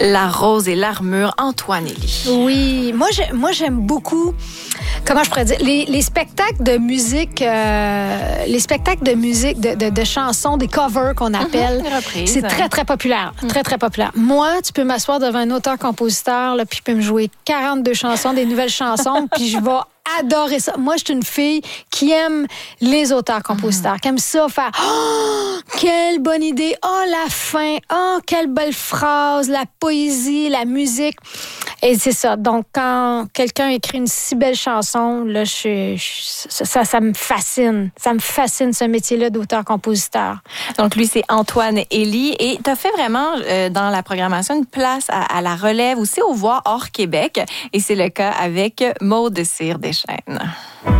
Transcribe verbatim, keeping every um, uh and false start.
La rose et l'armure, Antoine Élie. Oui, moi, j'ai, moi j'aime beaucoup, comment je pourrais dire, les, les spectacles de musique, euh, les spectacles de musique, de, de, de chansons, des covers qu'on appelle. Mm-hmm, c'est très, très populaire. Mm. Très, très populaire. Moi, tu peux m'asseoir devant un auteur-compositeur, là, puis tu peux me jouer quarante-deux chansons, des nouvelles chansons, puis je vais adorer ça. Moi, je suis une fille qui aime les auteurs-compositeurs, mmh. qui aime ça faire « Oh, quelle bonne idée! Oh, la fin! Oh, quelle belle phrase! La poésie, la musique! » Et c'est ça. Donc, quand quelqu'un écrit une si belle chanson, là, je, je, ça, ça, ça me fascine. Ça me fascine, ce métier-là d'auteur-compositeur. Donc, lui, c'est Antoine Élie. Et tu as fait vraiment, euh, dans la programmation, une place à, à la relève, aussi aux voix hors Québec. Et c'est le cas avec Maude Cyr Deschênes.